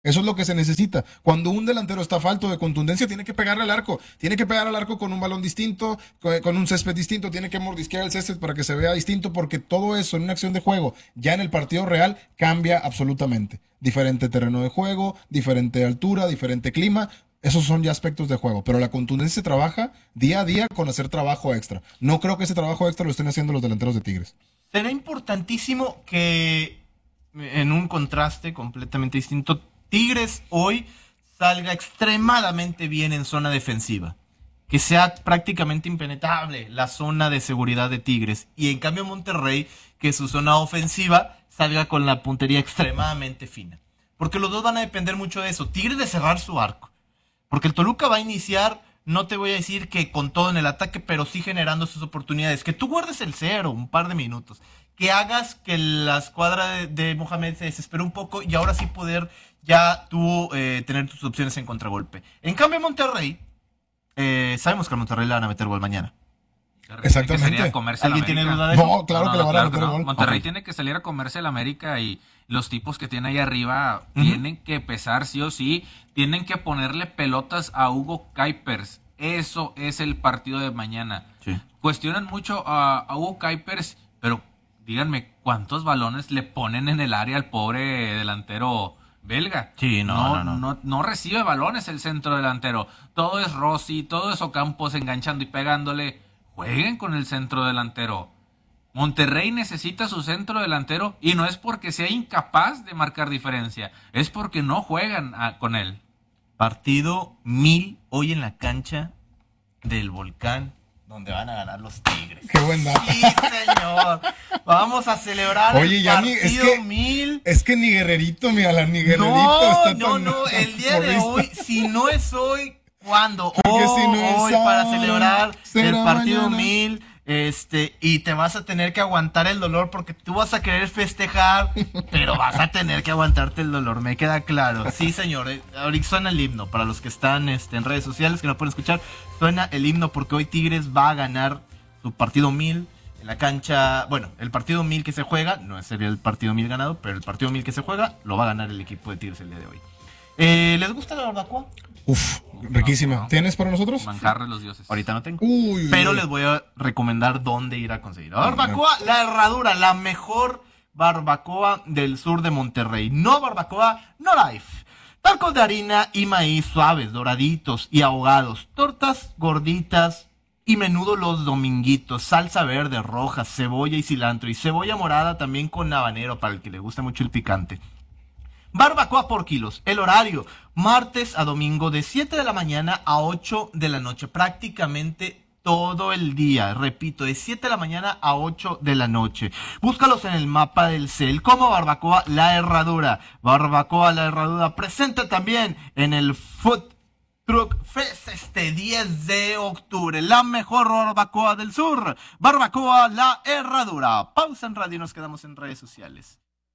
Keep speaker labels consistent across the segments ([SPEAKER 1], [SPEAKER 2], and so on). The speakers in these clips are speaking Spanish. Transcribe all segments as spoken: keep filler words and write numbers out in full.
[SPEAKER 1] Eso es lo que se necesita. Cuando un delantero está falto de contundencia, tiene que pegarle al arco. Tiene que pegar al arco con un balón distinto, co- con un césped distinto. Tiene que mordisquear el césped para que se vea distinto, porque todo eso en una acción de juego, ya en el partido real, cambia absolutamente. Diferente terreno de juego, diferente altura, diferente clima. Esos son ya aspectos de juego. Pero la contundencia se trabaja día a día con hacer trabajo extra. No creo que ese trabajo extra lo estén haciendo los delanteros de Tigres.
[SPEAKER 2] Será importantísimo que, en un contraste completamente distinto, Tigres hoy salga extremadamente bien en zona defensiva. Que sea prácticamente impenetrable la zona de seguridad de Tigres. Y en cambio Monterrey, que su zona ofensiva salga con la puntería extremadamente fina. Porque los dos van a depender mucho de eso. Tigres de cerrar su arco. Porque el Toluca va a iniciar, no te voy a decir que con todo en el ataque, pero sí generando sus oportunidades. Que tú guardes el cero un par de minutos. Que hagas que la escuadra de, de Mohamed se desespere un poco y ahora sí poder ya tú eh, tener tus opciones en contragolpe. En cambio Monterrey, eh, sabemos que a Monterrey le van a meter gol mañana.
[SPEAKER 1] Exactamente.
[SPEAKER 3] Que salir a comerse al
[SPEAKER 2] ¿Alguien tiene
[SPEAKER 3] América.
[SPEAKER 2] duda de eso?
[SPEAKER 1] No, claro que le van a
[SPEAKER 3] claro
[SPEAKER 1] meter
[SPEAKER 3] que no.
[SPEAKER 1] gol.
[SPEAKER 3] Monterrey
[SPEAKER 2] Ok.
[SPEAKER 3] tiene que salir a comerse el América y los tipos que tiene ahí arriba
[SPEAKER 2] Ujú.
[SPEAKER 3] tienen que pesar sí o sí. Tienen que ponerle pelotas a Hugo Kuipers. Eso es el partido de mañana.
[SPEAKER 2] Sí.
[SPEAKER 3] Cuestionan mucho a, a Hugo Kuipers, pero díganme, ¿cuántos balones le ponen en el área al pobre delantero belga?
[SPEAKER 2] Sí, no, no, no.
[SPEAKER 3] no, no recibe balones el centro delantero. Todo es Rossi, todo es Ocampos enganchando y pegándole. Jueguen con el centro delantero. Monterrey necesita su centro delantero y no es porque sea incapaz de marcar diferencia, es porque no juegan a- con él.
[SPEAKER 2] Partido mil hoy en la cancha del Volcán, donde van a ganar los Tigres.
[SPEAKER 1] Qué buen dato.
[SPEAKER 2] Sí, señor. Vamos a celebrar
[SPEAKER 1] Oye,
[SPEAKER 2] el
[SPEAKER 1] ya ni-
[SPEAKER 2] partido
[SPEAKER 1] es que-
[SPEAKER 2] mil.
[SPEAKER 1] Es que ni Guerrerito, mi Alan, ni Guerrerito
[SPEAKER 2] No,
[SPEAKER 1] está
[SPEAKER 2] no,
[SPEAKER 1] tan-
[SPEAKER 2] no.
[SPEAKER 1] tan
[SPEAKER 2] El día de
[SPEAKER 1] porrista.
[SPEAKER 2] hoy, si no es hoy, ¿cuándo?
[SPEAKER 1] Porque
[SPEAKER 2] Oh,
[SPEAKER 1] si no es
[SPEAKER 2] hoy para
[SPEAKER 1] ahora,
[SPEAKER 2] celebrar
[SPEAKER 1] será
[SPEAKER 2] el partido
[SPEAKER 1] mañana.
[SPEAKER 2] mil. Este, y te vas a tener que aguantar el dolor porque tú vas a querer festejar, pero vas a tener que aguantarte el dolor, me queda claro. Sí, señor, eh, ahorita suena el himno, para los que están este, en redes sociales que no pueden escuchar, suena el himno porque hoy Tigres va a ganar su partido mil en la cancha, bueno, el partido mil que se juega, no sería el partido mil ganado, pero el partido mil que se juega, lo va a ganar el equipo de Tigres el día de hoy. Eh, ¿Les gusta la barbacoa?
[SPEAKER 1] Uf, riquísima.
[SPEAKER 3] No, no.
[SPEAKER 1] ¿Tienes para nosotros?
[SPEAKER 3] Manjar de los dioses.
[SPEAKER 2] Ahorita no tengo.
[SPEAKER 1] Uy,
[SPEAKER 2] Pero
[SPEAKER 1] uy.
[SPEAKER 2] les voy a recomendar dónde ir a conseguir. La barbacoa, la herradura, la mejor barbacoa del sur de Monterrey. No barbacoa, no life. Tacos de harina y maíz suaves, doraditos y ahogados. Tortas gorditas y menudo los dominguitos. Salsa verde, roja, cebolla y cilantro. Y cebolla morada también con habanero para el que le gusta mucho el picante. Barbacoa por kilos. El horario, martes a domingo de siete de la mañana a ocho de la noche. Prácticamente todo el día. Repito, de siete de la mañana a ocho de la noche. Búscalos en el mapa del cel como Barbacoa La Herradura. Barbacoa La Herradura presente también en el Food Truck Fest este diez de octubre. La mejor barbacoa del sur. Barbacoa La Herradura. Pausa en radio y nos quedamos en redes sociales.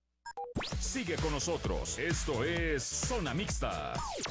[SPEAKER 4] Sigue con nosotros. Esto es Zona Mixta.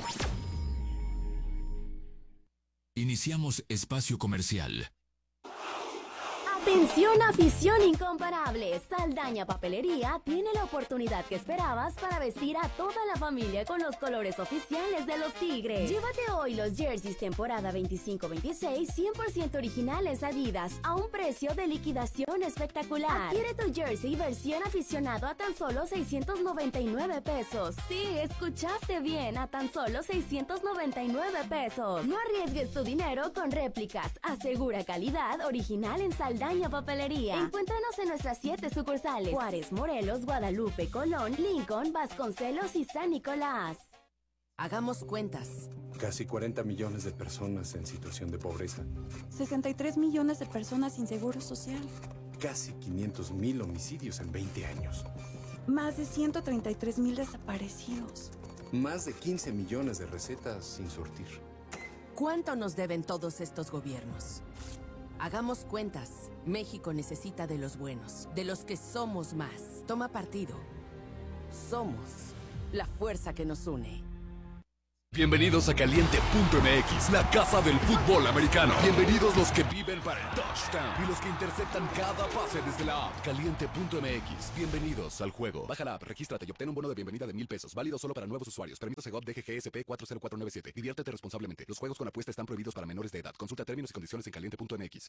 [SPEAKER 5] Iniciamos espacio comercial.
[SPEAKER 6] Atención afición incomparable, Saldaña Papelería tiene la oportunidad que esperabas para vestir a toda la familia con los colores oficiales de los Tigres. Llévate hoy los jerseys temporada veinticinco veintiséis cien por ciento originales Adidas a un precio de liquidación espectacular. Adquiere tu jersey versión aficionado a tan solo seiscientos noventa y nueve pesos. Sí, escuchaste bien, a tan solo seiscientos noventa y nueve pesos. No arriesgues tu dinero con réplicas, asegura calidad original en Saldaña Papelería. Encuéntranos en nuestras siete sucursales: Juárez, Morelos, Guadalupe, Colón, Lincoln, Vasconcelos y San Nicolás.
[SPEAKER 7] Hagamos cuentas.
[SPEAKER 8] Casi cuarenta millones de personas en situación de pobreza.
[SPEAKER 9] sesenta y tres millones de personas sin seguro social.
[SPEAKER 8] Casi quinientos mil homicidios en veinte años.
[SPEAKER 9] Más de ciento treinta y tres mil desaparecidos.
[SPEAKER 8] Más de quince millones de recetas sin surtir.
[SPEAKER 7] ¿Cuánto nos deben todos estos gobiernos? Hagamos cuentas. México necesita de los buenos, de los que somos más. Toma partido. Somos la fuerza que nos une.
[SPEAKER 4] Bienvenidos a Caliente punto M X, la casa del fútbol americano. Bienvenidos los que viven para el touchdown y los que interceptan cada pase desde la app. Caliente punto M X, bienvenidos al juego. Baja la app, regístrate y obtén un bono de bienvenida de mil pesos, válido solo para nuevos usuarios. Permiso Segov D G G S P cuatro cero cuatro nueve siete. Diviértete responsablemente. Los juegos con apuesta están prohibidos para menores de edad. Consulta términos y condiciones en caliente punto M X.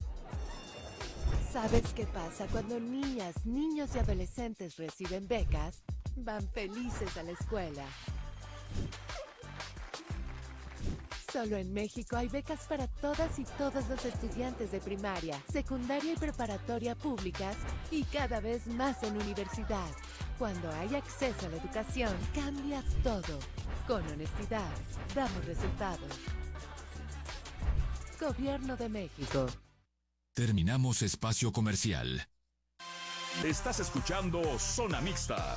[SPEAKER 7] ¿Sabes qué pasa cuando niñas, niños y adolescentes reciben becas? Van felices a la escuela. Solo en México hay becas para todas y todos los estudiantes de primaria, secundaria y preparatoria públicas y cada vez más en universidad. Cuando hay acceso a la educación, cambias todo. Con honestidad, damos resultados. Gobierno de México.
[SPEAKER 5] Terminamos espacio comercial.
[SPEAKER 4] Estás escuchando Zona Mixta.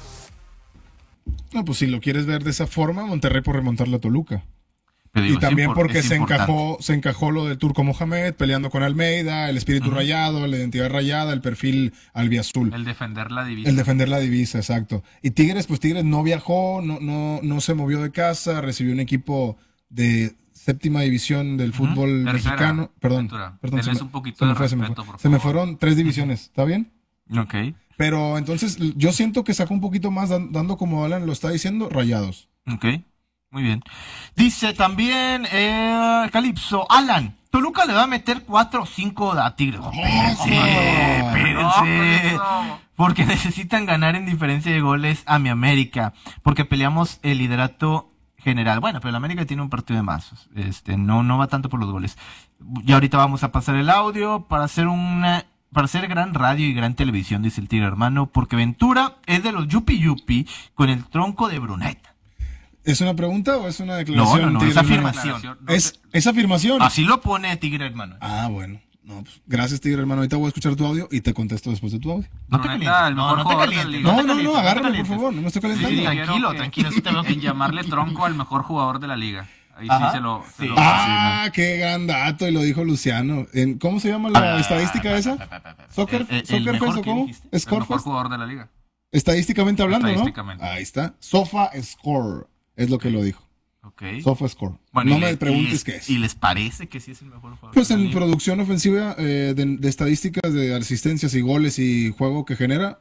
[SPEAKER 1] No, pues si lo quieres ver de esa forma, Monterrey por remontarle a Toluca.
[SPEAKER 2] Pero digo,
[SPEAKER 1] Y también
[SPEAKER 2] es impor-
[SPEAKER 1] porque
[SPEAKER 2] es
[SPEAKER 1] se
[SPEAKER 2] importante.
[SPEAKER 1] encajó, se encajó lo del Turco Mohamed peleando con Almeida, el espíritu
[SPEAKER 2] Ujú.
[SPEAKER 1] rayado, la identidad rayada, el perfil albiazul.
[SPEAKER 3] El defender la divisa.
[SPEAKER 1] El defender la divisa, exacto. Y Tigres, pues Tigres no viajó, no, no, no se movió de casa, recibió un equipo de séptima división del fútbol
[SPEAKER 3] Tercera,
[SPEAKER 1] mexicano. Perdón,
[SPEAKER 3] Ventura.
[SPEAKER 1] perdón, se
[SPEAKER 3] Denles
[SPEAKER 1] me,
[SPEAKER 3] un poquito
[SPEAKER 1] se me
[SPEAKER 3] de
[SPEAKER 1] fue, se me
[SPEAKER 3] respeto,
[SPEAKER 1] fue.
[SPEAKER 3] por
[SPEAKER 1] Se me
[SPEAKER 3] favor.
[SPEAKER 1] fueron tres divisiones, ¿está bien?
[SPEAKER 2] Ok.
[SPEAKER 1] Pero entonces yo siento que sacó un poquito más, dan- dando como Alan lo está diciendo, rayados.
[SPEAKER 2] Ok, muy bien. Dice también eh, Calipso, Alan, Toluca le va a meter cuatro o cinco a Tigres. Oh, espérense,
[SPEAKER 1] Ah.
[SPEAKER 2] espérense.
[SPEAKER 3] No,
[SPEAKER 2] Porque necesitan ganar en diferencia de goles a mi América. Porque peleamos el liderato general. Bueno, pero el América tiene un partido de más. Este, no, no va tanto por los goles. Y ahorita vamos a pasar el audio para hacer una... Para hacer gran radio y gran televisión, dice el Tigre hermano, porque Ventura es de los Yupi Yupi con el tronco de Bruneta.
[SPEAKER 1] ¿Es una pregunta o es una
[SPEAKER 2] No,
[SPEAKER 1] declaración?
[SPEAKER 2] no, no,
[SPEAKER 1] Tigre
[SPEAKER 2] es
[SPEAKER 1] hermano?
[SPEAKER 2] afirmación.
[SPEAKER 3] no
[SPEAKER 1] Es,
[SPEAKER 3] te-
[SPEAKER 1] es afirmación.
[SPEAKER 2] Así lo pone Tigre hermano.
[SPEAKER 1] Ah, bueno. No, pues, gracias, Tigre hermano. Ahorita voy a escuchar tu audio y te contesto después de tu audio.
[SPEAKER 2] No te
[SPEAKER 3] Bruneta,
[SPEAKER 2] calientes,
[SPEAKER 3] el
[SPEAKER 2] no,
[SPEAKER 3] mejor
[SPEAKER 2] no te
[SPEAKER 3] jugador de la
[SPEAKER 2] calientes.
[SPEAKER 3] liga.
[SPEAKER 1] No,
[SPEAKER 2] te
[SPEAKER 1] no, no,
[SPEAKER 2] calientes, te
[SPEAKER 1] agárrame, por
[SPEAKER 2] calientes.
[SPEAKER 1] favor. No me estoy
[SPEAKER 3] Sí,
[SPEAKER 1] calentando.
[SPEAKER 2] Sí,
[SPEAKER 3] quiero
[SPEAKER 2] tranquilo,
[SPEAKER 3] que-
[SPEAKER 2] tranquilo, sí te veo que-
[SPEAKER 3] En llamarle tronco al mejor jugador de la liga. Ahí
[SPEAKER 2] Ajá,
[SPEAKER 3] sí se lo... se
[SPEAKER 2] sí.
[SPEAKER 3] lo-
[SPEAKER 1] Ah, qué gran dato, y lo dijo Luciano. En- ¿Cómo se llama la
[SPEAKER 2] Ah,
[SPEAKER 1] estadística esa?
[SPEAKER 2] pa, pa, pa, pa, pa.
[SPEAKER 1] ¿Soccer,
[SPEAKER 2] El- el
[SPEAKER 1] soccer
[SPEAKER 2] mejor
[SPEAKER 1] Fest o
[SPEAKER 2] que
[SPEAKER 1] cómo?
[SPEAKER 2] dijiste.
[SPEAKER 3] el
[SPEAKER 1] ¿Score
[SPEAKER 3] mejor
[SPEAKER 1] Fest?
[SPEAKER 3] jugador de la liga.
[SPEAKER 1] Estadísticamente hablando,
[SPEAKER 3] Estadísticamente.
[SPEAKER 1] ¿no? Ahí está. Sofa Score es lo que lo dijo.
[SPEAKER 2] Ok.
[SPEAKER 1] Sofa Score.
[SPEAKER 2] Bueno,
[SPEAKER 1] no
[SPEAKER 2] y
[SPEAKER 1] me
[SPEAKER 2] le-
[SPEAKER 1] preguntes
[SPEAKER 2] y-
[SPEAKER 1] qué es.
[SPEAKER 2] ¿Y les parece que sí es el mejor jugador?
[SPEAKER 1] Pues
[SPEAKER 2] de la
[SPEAKER 1] en
[SPEAKER 2] liga?
[SPEAKER 1] producción ofensiva eh, de, de estadísticas de asistencias y goles y juego que genera,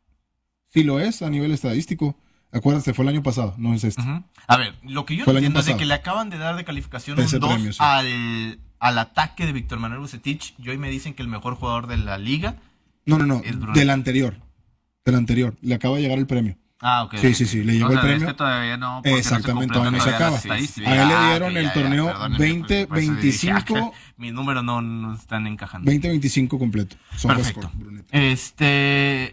[SPEAKER 1] sí lo es a nivel estadístico. Acuérdate, fue el año pasado, no es este.
[SPEAKER 2] Ujú. A ver, lo que yo
[SPEAKER 1] Fue
[SPEAKER 2] no
[SPEAKER 1] el año
[SPEAKER 2] entiendo es de
[SPEAKER 1] pasado.
[SPEAKER 2] que le acaban de dar de calificación
[SPEAKER 1] Ese
[SPEAKER 2] un dos
[SPEAKER 1] premio, sí.
[SPEAKER 2] al, al ataque de Víctor Manuel Bucetich y hoy me dicen que el mejor jugador de la liga.
[SPEAKER 1] No, no, no,
[SPEAKER 2] Es Bruneta.
[SPEAKER 1] del anterior. Del anterior. Le acaba de llegar el premio.
[SPEAKER 2] Ah, ok.
[SPEAKER 1] Sí,
[SPEAKER 2] ok,
[SPEAKER 1] sí,
[SPEAKER 2] ok.
[SPEAKER 1] sí, le llegó
[SPEAKER 3] O sea,
[SPEAKER 1] el
[SPEAKER 3] de
[SPEAKER 1] premio.
[SPEAKER 3] este todavía no, porque no se
[SPEAKER 1] Exactamente,
[SPEAKER 3] completan
[SPEAKER 1] todavía no se
[SPEAKER 3] todavía
[SPEAKER 1] acaba.
[SPEAKER 3] las estadísticas.
[SPEAKER 1] A él le
[SPEAKER 2] Ah,
[SPEAKER 1] dieron
[SPEAKER 2] ok,
[SPEAKER 1] el
[SPEAKER 2] ya, ya,
[SPEAKER 1] torneo
[SPEAKER 2] perdónenme,
[SPEAKER 1] veinte
[SPEAKER 2] por eso dije,
[SPEAKER 1] veinticinco.
[SPEAKER 2] ah, mis números no, no están encajando.
[SPEAKER 1] veinte veinticinco completo. Sofa
[SPEAKER 2] Perfecto.
[SPEAKER 1] Score, Bruneta.
[SPEAKER 2] Este.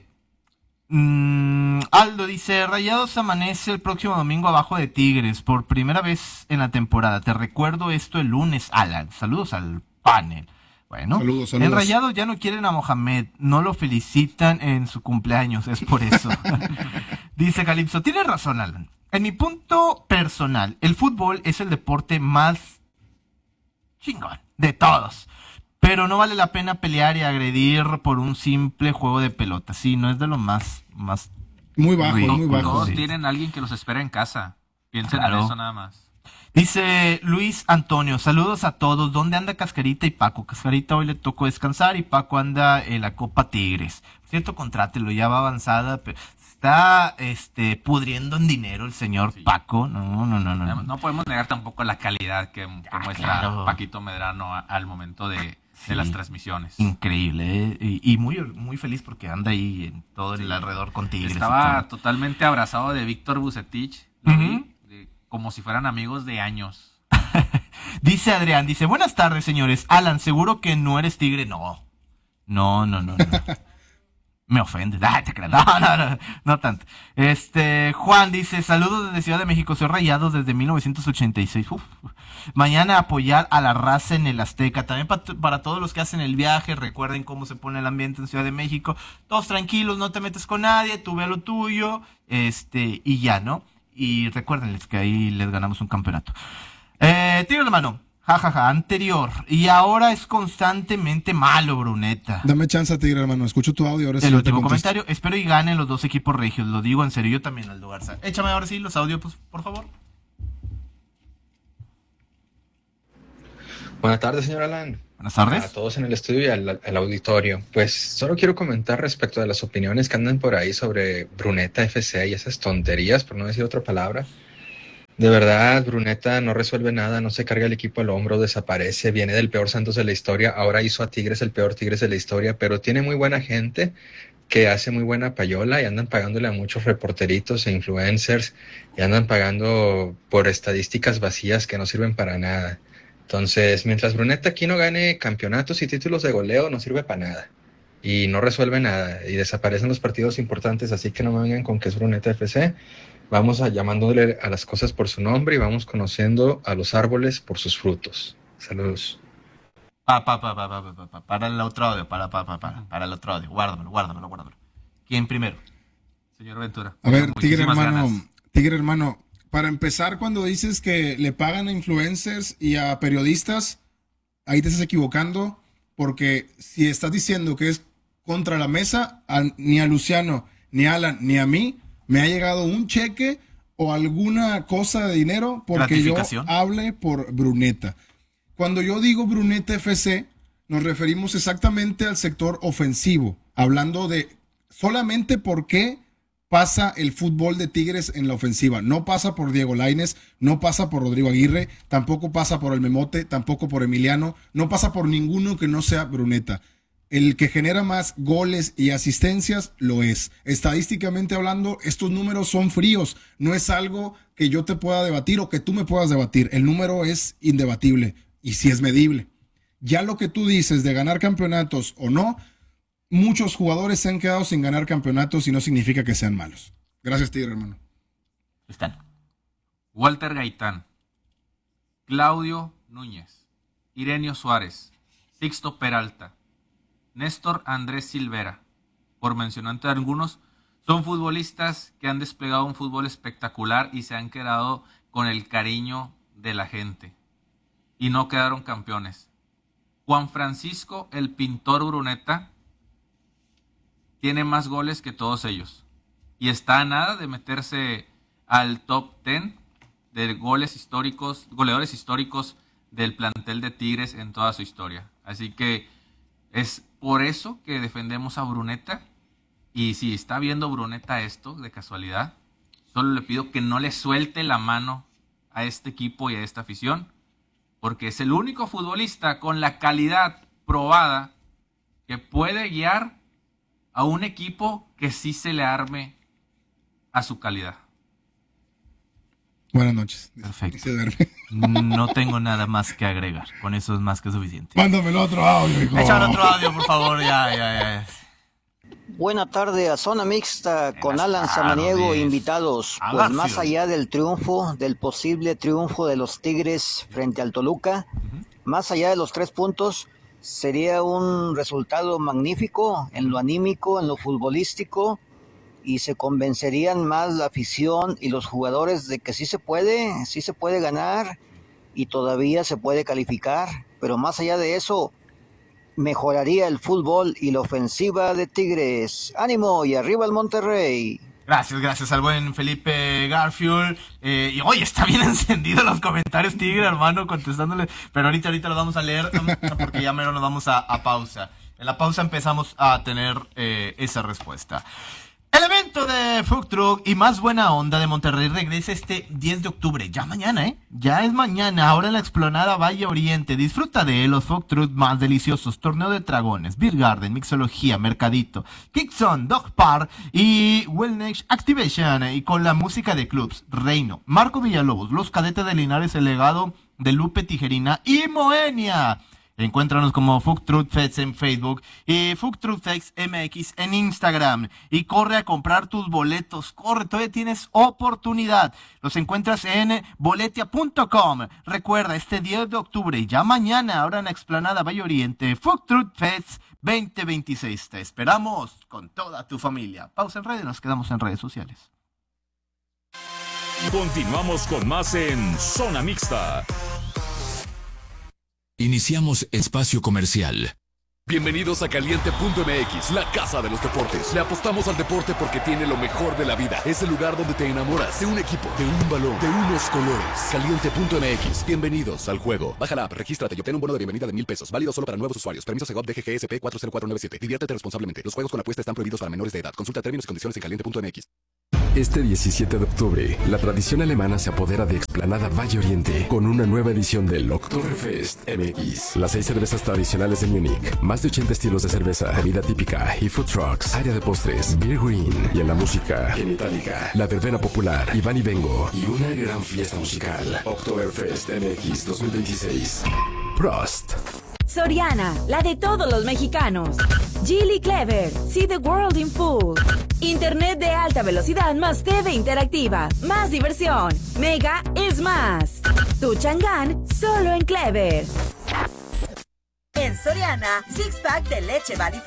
[SPEAKER 2] mm, Aldo dice: Rayados amanece el próximo domingo abajo de Tigres por primera vez en la temporada. Te recuerdo esto el lunes, Alan. Saludos al panel. Bueno,
[SPEAKER 1] Saludos, saludos.
[SPEAKER 2] en Rayados ya no quieren a Mohamed, no lo felicitan en su cumpleaños, es por eso. Dice Calipso: tienes razón, Alan. En mi punto personal, el fútbol es el deporte más chingón de todos. Pero no vale la pena pelear y agredir por un simple juego de pelota. Sí, no es de lo más, más
[SPEAKER 1] Muy bajo,
[SPEAKER 2] Ridículo.
[SPEAKER 1] muy bajo.
[SPEAKER 3] Todos
[SPEAKER 2] Sí.
[SPEAKER 3] tienen a alguien que los espera en casa. Piensen
[SPEAKER 2] Claro.
[SPEAKER 3] en eso nada más.
[SPEAKER 2] Dice Luis Antonio, saludos a todos. ¿Dónde anda Cascarita y Paco? Cascarita hoy le tocó descansar y Paco anda en la Copa Tigres. Cierto, contrátelo, ya va avanzada, pero está este pudriendo en dinero el señor Paco. No, no, no, no.
[SPEAKER 3] No podemos negar tampoco la calidad que, que
[SPEAKER 2] Ah,
[SPEAKER 3] muestra
[SPEAKER 2] claro.
[SPEAKER 3] Paquito Medrano a- al momento de, de
[SPEAKER 2] Sí.
[SPEAKER 3] las transmisiones.
[SPEAKER 2] Increíble, ¿eh? y, y muy, muy feliz porque anda ahí en todo el alrededor con Tigres.
[SPEAKER 3] Estaba
[SPEAKER 2] y todo.
[SPEAKER 3] totalmente abrazado de Víctor Bucetich. Lo
[SPEAKER 2] Ujú.
[SPEAKER 3] vi, de- como si fueran amigos de años.
[SPEAKER 2] Dice Adrián, dice, buenas tardes, señores. Alan, ¿seguro que no eres tigre? No. No, no, no, no. Me ofende. Ah, te creas. No, no, no, no tanto. Este, Juan dice, saludos desde Ciudad de México, soy Rayados desde mil novecientos ochenta y seis. Uf. Mañana apoyar a la raza en el Azteca. También pa- para todos los que hacen el viaje, recuerden cómo se pone el ambiente en Ciudad de México. Todos tranquilos, no te metes con nadie, tú ve a lo tuyo, este, y ya, ¿no? Y recuérdenles que ahí les ganamos un campeonato. Eh, Tigre hermano, jajaja, anterior. Y ahora es constantemente malo, Bruneta.
[SPEAKER 1] Dame chance, Tigre, hermano. Escucho tu audio. Ahora sí
[SPEAKER 2] El
[SPEAKER 1] yo te
[SPEAKER 2] último
[SPEAKER 1] contesto.
[SPEAKER 2] comentario, espero y ganen los dos equipos regios, lo digo en serio, yo también, Aldo Garza. Échame ahora sí los audios, pues, por favor.
[SPEAKER 10] Buenas tardes, señor Alan.
[SPEAKER 2] Buenas tardes.
[SPEAKER 10] A todos en el estudio y al, al auditorio. Pues solo quiero comentar respecto de las opiniones que andan por ahí sobre Brunetta F C y esas tonterías, por no decir otra palabra. De verdad, Brunetta no resuelve nada, no se carga el equipo al hombro, desaparece, viene del peor Santos de la historia, ahora hizo a Tigres el peor Tigres de la historia, pero tiene muy buena gente que hace muy buena payola y andan pagándole a muchos reporteritos e influencers y andan pagando por estadísticas vacías que no sirven para nada. Entonces, mientras Brunetta aquí no gane campeonatos y títulos de goleo, no sirve para nada. Y no resuelve nada. Y desaparecen los partidos importantes, así que no me vengan con que es Brunetta F C. Vamos a llamándole a las cosas por su nombre y vamos conociendo a los árboles por sus frutos. Saludos.
[SPEAKER 2] Pa, pa, pa, pa, pa, pa, pa, para el otro audio, para, pa, pa, pa, para el otro audio. Guárdamelo, guárdamelo, guárdamelo. ¿Quién primero?
[SPEAKER 3] Señor Ventura.
[SPEAKER 1] A ver, Tigre
[SPEAKER 3] Muchísimas
[SPEAKER 1] hermano,
[SPEAKER 3] ganas.
[SPEAKER 1] Tigre hermano, para empezar, cuando dices que le pagan a influencers y a periodistas, ahí te estás equivocando, porque si estás diciendo que es contra la mesa, a- ni a Luciano, ni a Alan, ni a mí, me ha llegado un cheque o alguna cosa de dinero porque yo
[SPEAKER 2] Gratificación.
[SPEAKER 1] hable por Brunetta. Cuando yo digo Brunetta F C, nos referimos exactamente al sector ofensivo, hablando de solamente por qué pasa el fútbol de Tigres en la ofensiva. No pasa por Diego Lainez, no pasa por Rodrigo Aguirre, tampoco pasa por el Memote, tampoco por Emiliano, no pasa por ninguno que no sea Brunetta. El que genera más goles y asistencias lo es. Estadísticamente hablando, estos números son fríos. No es algo que yo te pueda debatir o que tú me puedas debatir. El número es indebatible y sí es medible. Ya lo que tú dices de ganar campeonatos o no, muchos jugadores se han quedado sin ganar campeonatos y no significa que sean malos. Gracias, Tigre, hermano.
[SPEAKER 2] Están.
[SPEAKER 3] Walter Gaitán, Claudio Núñez, Irenio Suárez, Sixto Peralta, Néstor Andrés Silvera, por mencionarte algunos, son futbolistas que han desplegado un fútbol espectacular y se han quedado con el cariño de la gente. Y no quedaron campeones. Juan Francisco, el pintor Brunetta, tiene más goles que todos ellos. Y está a nada de meterse al top diez de goles históricos, goleadores históricos del plantel de Tigres en toda su historia. Así que es por eso que defendemos a Brunetta. Y si está viendo Brunetta esto de casualidad, solo le pido que no le suelte la mano a este equipo y a esta afición, porque es el único futbolista con la calidad probada que puede guiar a un equipo que sí se le arme a su calidad.
[SPEAKER 1] Buenas noches.
[SPEAKER 2] Perfecto.
[SPEAKER 1] Y se duerme.
[SPEAKER 2] No tengo nada más que agregar. Con eso es más que suficiente.
[SPEAKER 1] Mándame el otro audio, hijo.
[SPEAKER 2] Échale otro audio, por favor. Ya, ya, ya.
[SPEAKER 11] Buena tarde a Zona Mixta con
[SPEAKER 2] Buenas
[SPEAKER 11] Alan Samaniego
[SPEAKER 2] tardes.
[SPEAKER 11] e invitados.
[SPEAKER 2] A
[SPEAKER 11] Pues
[SPEAKER 2] Garfield.
[SPEAKER 11] más allá del triunfo, del posible triunfo de los Tigres frente al Toluca, más allá de los tres puntos, sería un resultado magnífico en lo anímico, en lo futbolístico, y se convencerían más la afición y los jugadores de que sí se puede, sí se puede ganar y todavía se puede calificar, pero más allá de eso, mejoraría el fútbol y la ofensiva de Tigres. ¡Ánimo! Y arriba el Monterrey.
[SPEAKER 2] Gracias, gracias al buen Felipe Garfield. Eh, y hoy está bien encendido los comentarios, Tigre, hermano, contestándole. Pero ahorita, ahorita lo vamos a leer um, porque ya mero nos vamos a, a pausa. En la pausa empezamos a tener eh, esa respuesta. El evento de Food Truck y Más Buena Onda de Monterrey regresa este diez de octubre. Ya mañana, ¿eh? Ya es mañana, ahora en la explanada Valle Oriente. Disfruta de los Food Truck más deliciosos. Torneo de Dragones, Beer Garden, Mixología, Mercadito, Kickzone, Dog Park y Wellness Activation. Y con la música de clubs, Reino, Marco Villalobos, Los Cadetes de Linares, El Legado de Lupe Tijerina y Moenia. Encuéntranos como Food Truck Fest en Facebook y Food Truck Fest M X en Instagram. Y corre a comprar tus boletos. Corre, todavía tienes oportunidad. Los encuentras en boletia punto com. Recuerda, este diez de octubre, ya mañana, ahora en la explanada Valle Oriente, Food Truck Fest veinte veintiséis. Te esperamos con toda tu familia. Pausa en redes, nos quedamos en redes sociales.
[SPEAKER 5] Continuamos con más en Zona Mixta. Iniciamos espacio comercial.
[SPEAKER 4] Bienvenidos a Caliente punto M X, la casa de los deportes. Le apostamos al deporte porque tiene lo mejor de la vida. Es el lugar donde te enamoras de un equipo, de un balón, de unos colores. Caliente punto M X, bienvenidos al juego. Baja la app, regístrate y obtén un bono de bienvenida de mil pesos. Válido solo para nuevos usuarios. Permiso Segov D G G S P cuatro cero cuatro nueve siete. Diviértete responsablemente. Los juegos con apuesta están prohibidos para menores de edad. Consulta términos y condiciones en caliente punto M X.
[SPEAKER 12] Este diecisiete de octubre, la tradición alemana se apodera de Explanada Valle Oriente con una nueva edición del Oktoberfest M X. Las seis cervezas tradicionales de Múnich, más de ochenta estilos de cerveza, comida típica y food trucks, área de postres, beer green y en la música, en Itálica, la verbena popular, Iván y Vengo y una gran fiesta musical. Oktoberfest M X dos mil veintiséis. Prost.
[SPEAKER 13] Soriana, la de todos los mexicanos. Geely Clever, see the world in full. Internet de alta velocidad más T V interactiva, más diversión. Mega es más. Tu Chang'an, solo en Clever.
[SPEAKER 14] En Soriana, six pack de leche Valley